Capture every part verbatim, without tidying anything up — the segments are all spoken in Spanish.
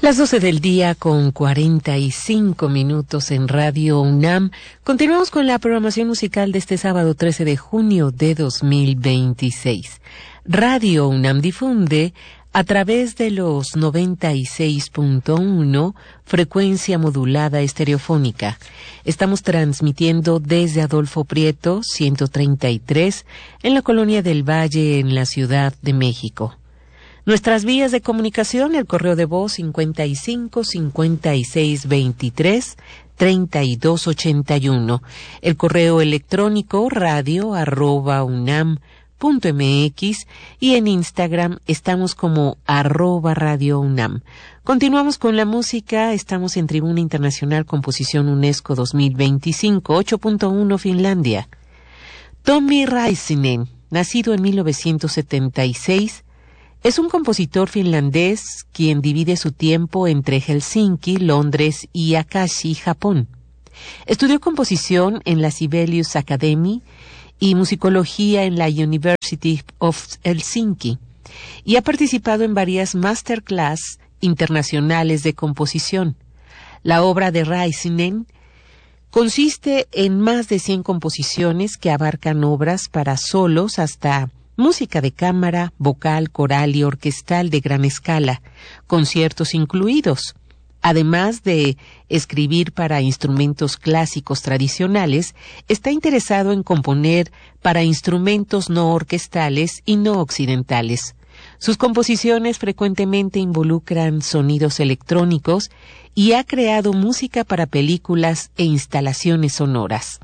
Las doce del día con cuarenta y cinco minutos en Radio UNAM. Continuamos con la programación musical de este sábado trece de junio de dos mil veintiséis. Radio UNAM difunde a través de los noventa y seis punto uno, frecuencia modulada estereofónica. Estamos transmitiendo desde Adolfo Prieto, ciento treinta y tres, en la Colonia del Valle, en la Ciudad de México. Nuestras vías de comunicación, el correo de voz cincuenta y cinco, cincuenta y seis, veintitrés, treinta y dos, ochenta y uno. El correo electrónico radio arroba unam punto mx y en Instagram estamos como arroba radio unam. Continuamos con la música, estamos en Tribuna Internacional Composición UNESCO dos mil veinticinco, ocho punto uno Finlandia. Tommi Räisänen, nacido en mil novecientos setenta y seis, es un compositor finlandés quien divide su tiempo entre Helsinki, Londres y Akashi, Japón. Estudió composición en la Sibelius Academy y musicología en la University of Helsinki y ha participado en varias masterclass internacionales de composición. La obra de Räisänen consiste en más de cien composiciones que abarcan obras para solos hasta música de cámara, vocal, coral y orquestal de gran escala, conciertos incluidos. Además de escribir para instrumentos clásicos tradicionales, está interesado en componer para instrumentos no orquestales y no occidentales. Sus composiciones frecuentemente involucran sonidos electrónicos y ha creado música para películas e instalaciones sonoras.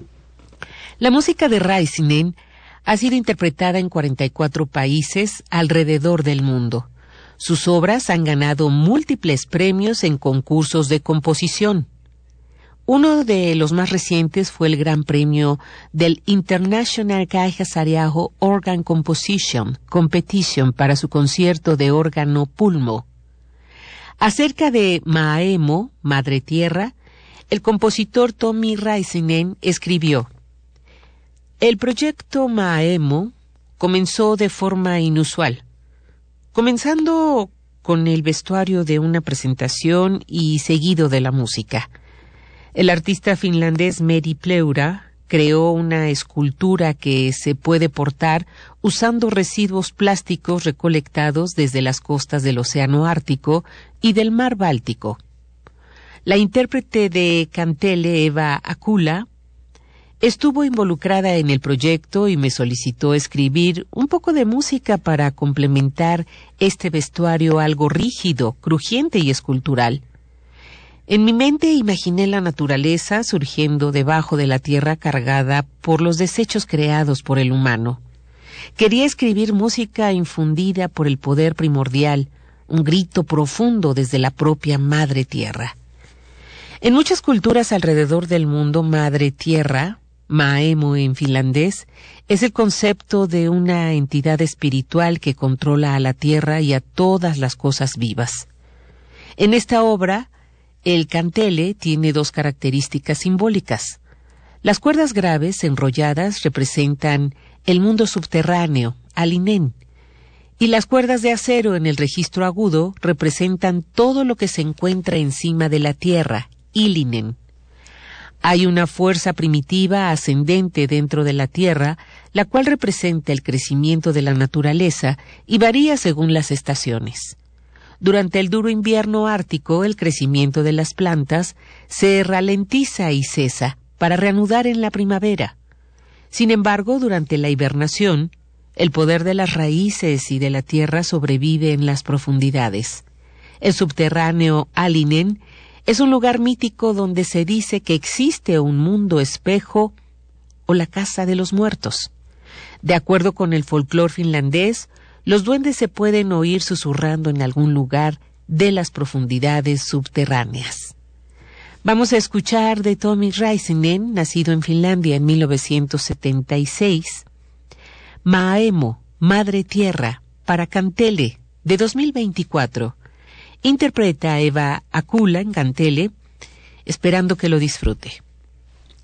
La música de Räisänen ha sido interpretada en cuarenta y cuatro países alrededor del mundo. Sus obras han ganado múltiples premios en concursos de composición. Uno de los más recientes fue el Gran Premio del International Kailasarjaho Organ Composition Competition para su concierto de órgano pulmo. Acerca de Maaemo, Madre Tierra, el compositor Tommi Räisänen escribió: el proyecto Maaemo comenzó de forma inusual, comenzando con el vestuario de una presentación y seguido de la música. El artista finlandés Meri Pleura creó una escultura que se puede portar usando residuos plásticos recolectados desde las costas del Océano Ártico y del Mar Báltico. La intérprete de Kantele, Eva Akula, estuvo involucrada en el proyecto y me solicitó escribir un poco de música para complementar este vestuario algo rígido, crujiente y escultural. En mi mente imaginé la naturaleza surgiendo debajo de la tierra cargada por los desechos creados por el humano. Quería escribir música infundida por el poder primordial, un grito profundo desde la propia Madre Tierra. En muchas culturas alrededor del mundo, Madre Tierra, Maaemo en finlandés, es el concepto de una entidad espiritual que controla a la tierra y a todas las cosas vivas. En esta obra, el kantele tiene dos características simbólicas. Las cuerdas graves enrolladas representan el mundo subterráneo, Alinen, y las cuerdas de acero en el registro agudo representan todo lo que se encuentra encima de la tierra, Ilinen. Hay una fuerza primitiva ascendente dentro de la Tierra, la cual representa el crecimiento de la naturaleza y varía según las estaciones. Durante el duro invierno ártico, el crecimiento de las plantas se ralentiza y cesa para reanudar en la primavera. Sin embargo, durante la hibernación, el poder de las raíces y de la tierra sobrevive en las profundidades. El subterráneo Alinen es un lugar mítico donde se dice que existe un mundo espejo o la casa de los muertos. De acuerdo con el folclore finlandés, los duendes se pueden oír susurrando en algún lugar de las profundidades subterráneas. Vamos a escuchar de Tommi Räisänen, nacido en Finlandia en mil novecientos setenta y seis, Maaemo, Madre Tierra, para Kantele, de dos mil veinticuatro. Interpreta a Eva Akula en kantele, esperando que lo disfrute.